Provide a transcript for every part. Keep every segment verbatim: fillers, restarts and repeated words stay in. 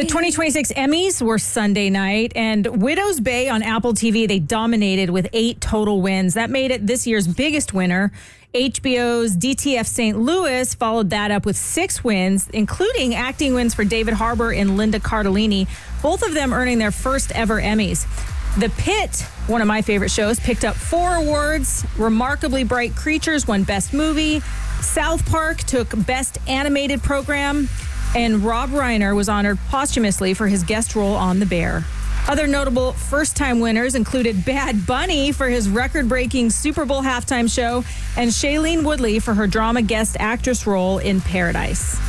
twenty twenty-six Emmys were Sunday night, and Widow's Bay on Apple T V, they dominated with eight total wins. That made it this year's biggest winner. H B O's D T F Saint Louis followed that up with six wins, including acting wins for David Harbour and Linda Cardellini, both of them earning their first ever Emmys. The Pit, one of my favorite shows, picked up four awards. Remarkably Bright Creatures won Best Movie. South Park took Best Animated Program. And Rob Reiner was honored posthumously for his guest role on The Bear. Other notable first-time winners included Bad Bunny for his record-breaking Super Bowl halftime show and Shailene Woodley for her drama guest actress role in Paradise.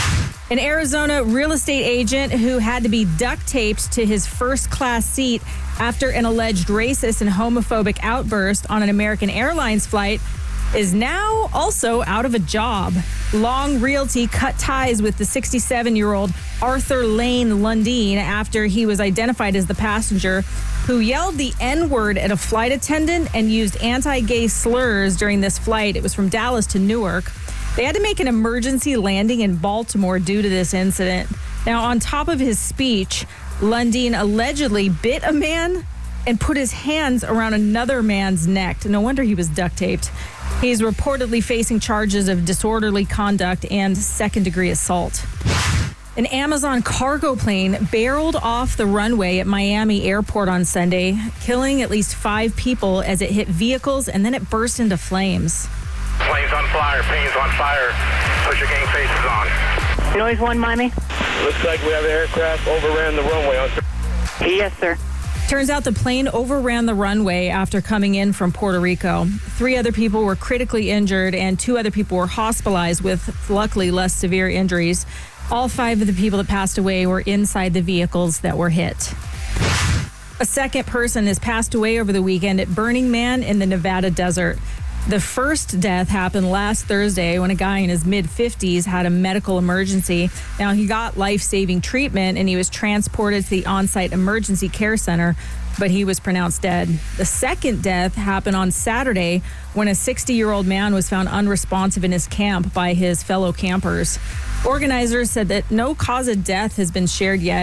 An Arizona real estate agent who had to be duct taped to his first-class seat after an alleged racist and homophobic outburst on an American Airlines flight is now also out of a job. Long Realty cut ties with the sixty-seven-year-old Arthur Lane Lundeen after he was identified as the passenger who yelled the N-word at a flight attendant and used anti-gay slurs during this flight. It was from Dallas to Newark. They had to make an emergency landing in Baltimore due to this incident. Now, on top of his speech, Lundeen allegedly bit a man and put his hands around another man's neck. No wonder he was duct taped. He's reportedly facing charges of disorderly conduct and second-degree assault. An Amazon cargo plane barreled off the runway at Miami Airport on Sunday, killing at least five people as it hit vehicles and then it burst into flames. Planes on fire, planes on fire. Put your game faces on. Noise one, Miami. Looks like we have an aircraft overran the runway on. Yes, sir. Turns out the plane overran the runway after coming in from Puerto Rico. Three other people were critically injured and two other people were hospitalized with, luckily, less severe injuries. All five of the people that passed away were inside the vehicles that were hit. A second person has passed away over the weekend at Burning Man in the Nevada desert. The first death happened last Thursday when a guy in his mid-fifties had a medical emergency. Now, he got life-saving treatment and he was transported to the on-site emergency care center, but he was pronounced dead. The second death happened on Saturday when a sixty-year-old man was found unresponsive in his camp by his fellow campers. Organizers said that no cause of death has been shared yet.